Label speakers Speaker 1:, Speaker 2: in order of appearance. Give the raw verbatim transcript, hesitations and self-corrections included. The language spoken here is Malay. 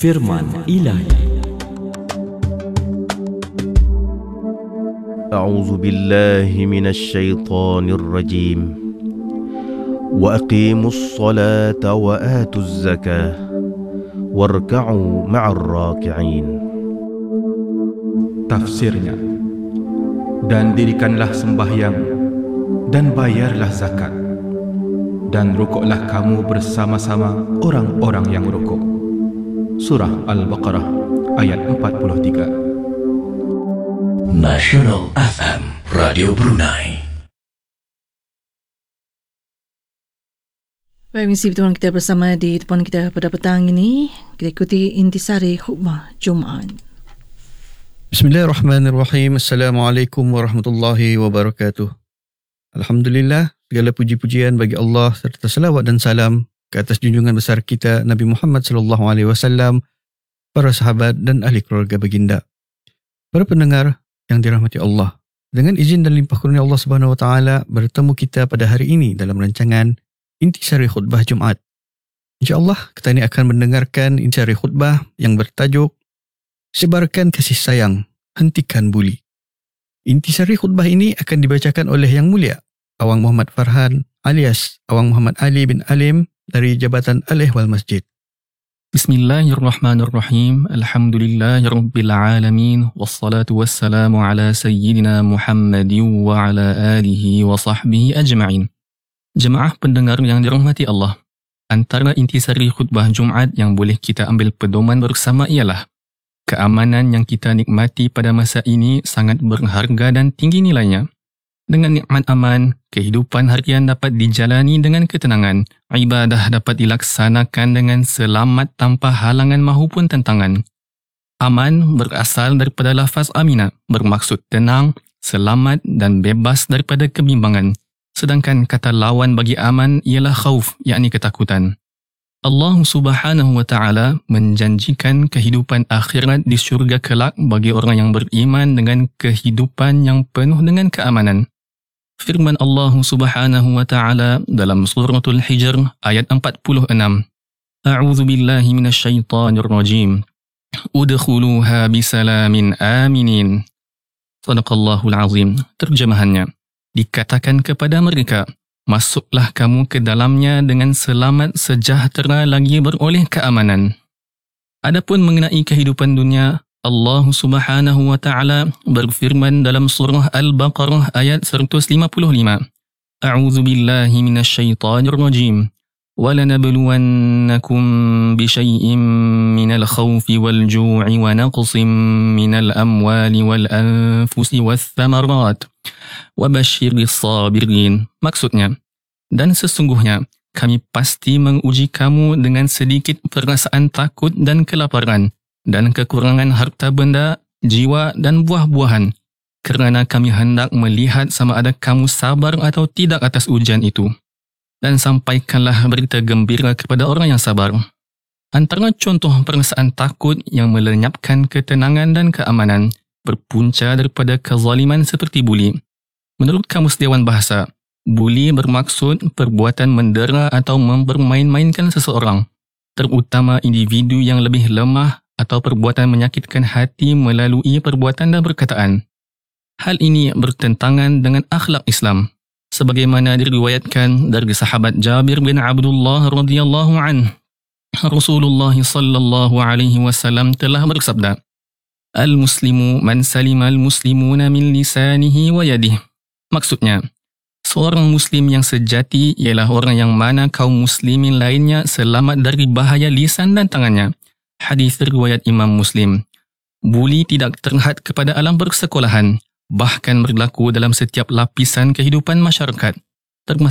Speaker 1: Firman Ilahi.
Speaker 2: أعوذ بالله من الشيطان الرجيم وأقيموا الصلاة وآتوا الزكاة واركعوا مع الراكعين.
Speaker 3: Tafsirnya, dan dirikanlah sembahyang dan bayarlah zakat dan rukuklah kamu bersama-sama orang-orang yang rukuk. Surah Al-Baqarah ayat empat puluh tiga.
Speaker 4: Nasional F M Radio Brunei.
Speaker 5: Baik, misi pertemuan kita bersama di depan kita pada petang ini. Kita ikuti intisari khutbah Jumaat.
Speaker 6: Bismillahirrahmanirrahim. Assalamualaikum warahmatullahi wabarakatuh. Alhamdulillah, segala puji-pujian bagi Allah serta salawat dan salam ke atas junjungan besar kita Nabi Muhammad sallallahu alaihi wasallam, para sahabat dan ahli keluarga baginda. Para pendengar yang dirahmati Allah, dengan izin dan limpah kurnia Allah Subhanahu wa taala, bertemu kita pada hari ini dalam rancangan Intisari Khutbah Jumaat. InsyaAllah kita ini akan mendengarkan intisari khutbah yang bertajuk Sebarkan Kasih Sayang, Hentikan Buli. Intisari khutbah ini akan dibacakan oleh Yang Mulia Awang Muhammad Farhan alias Awang Muhammad Ali bin Alim dari Jabatan Al-Ehwal Masjid.
Speaker 7: Bismillahirrahmanirrahim. Alhamdulillahirabbil alamin wassalatu wassalamu ala sayyidina Muhammadin wa ala alihi wa sahbihi ajma'in. Jemaah pendengar yang dirahmati Allah, antara intisari khutbah Jumaat yang boleh kita ambil pedoman bersama ialah keamanan yang kita nikmati pada masa ini sangat berharga dan tinggi nilainya. Dengan nikmat aman, kehidupan harian dapat dijalani dengan ketenangan, ibadah dapat dilaksanakan dengan selamat tanpa halangan mahupun tentangan. Aman berasal daripada lafaz amina, bermaksud tenang, selamat dan bebas daripada kebimbangan. Sedangkan kata lawan bagi aman ialah khauf, yakni ketakutan. Allah Subhanahu wa taala menjanjikan kehidupan akhirat di syurga kelak bagi orang yang beriman dengan kehidupan yang penuh dengan keamanan. Firman Allah Subhanahu wa taala dalam suratul Hijr ayat empat puluh enam. A'udzu billahi minasyaitonir rajim. Udkhuluha bisalamin aminin. Shadaqallahul azim. Terjemahannya, dikatakan kepada mereka, masuklah kamu ke dalamnya dengan selamat sejahtera lagi beroleh keamanan. Adapun mengenai kehidupan dunia, Allah Subhanahu wa taala berfirman dalam surah Al-Baqarah ayat seratus lima puluh lima. A'udzu billahi minasyaitonir rajim. وَلَنَبْلُوَنَّكُمْ بِشَيْءٍ مِّنَ الْخَوْفِ وَالْجُوعِ وَنَقْصٍ مِّنَ الْأَمْوَالِ وَالْأَنفُسِ وَالثَّمَرَاتِ وَبَشِّرِ الصَّابِرِينَ. Maksudnya, dan sesungguhnya kami pasti menguji kamu dengan sedikit perasaan takut dan kelaparan dan kekurangan harta benda, jiwa dan buah-buahan, kerana kami hendak melihat sama ada kamu sabar atau tidak atas ujian itu. Dan sampaikanlah berita gembira kepada orang yang sabar. Antara contoh perasaan takut yang melenyapkan ketenangan dan keamanan berpunca daripada kezaliman seperti buli. Menurut Kamus Dewan Bahasa, buli bermaksud perbuatan mendera atau mempermain-mainkan seseorang, terutama individu yang lebih lemah, atau perbuatan menyakitkan hati melalui perbuatan dan perkataan. Hal ini bertentangan dengan akhlak Islam, sebagaimana diriwayatkan dari sahabat Jabir bin Abdullah radhiyallahu anhu. Rasulullah sallallahu alaihi wasallam telah bersabda, Al-muslimu man salima al-muslimuna min lisanihi wa yadihi. Maksudnya, seorang muslim yang sejati ialah orang yang mana kaum muslimin lainnya selamat dari bahaya lisan dan tangannya. Hadis riwayat Imam Muslim. Buli tidak terhad kepada alam persekolahan, bahkan berlaku dalam setiap lapisan kehidupan masyarakat, termasuk